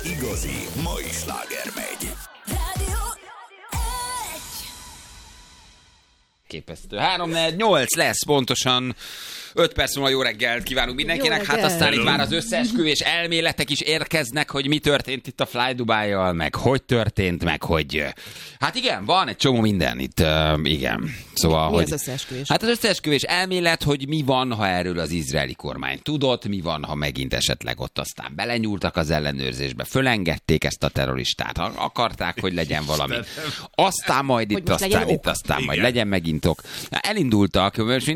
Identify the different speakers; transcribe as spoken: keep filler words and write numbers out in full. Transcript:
Speaker 1: igazi mai sláger megy.
Speaker 2: Képesztő. három négy nyolc lesz pontosan. öt perc múlva jó reggelt kívánunk mindenkinek. Hát aztán itt már az összeesküvés elméletek is érkeznek, hogy mi történt itt a Fly Dubai-jal, meg hogy történt, meg hogy... Hát igen, van egy csomó minden itt, uh, igen. Szóval,
Speaker 3: mi
Speaker 2: hogy...
Speaker 3: az összeesküvés?
Speaker 2: Hát az összeesküvés elmélet, hogy mi van, ha erről az izraeli kormány tudott, mi van, ha megint esetleg ott aztán belenyúltak az ellenőrzésbe, fölengedték ezt a terroristát, akarták, hogy legyen valami. Aztán majd itt, aztán itt, aztán majd legyen megint ok. Elindultak, most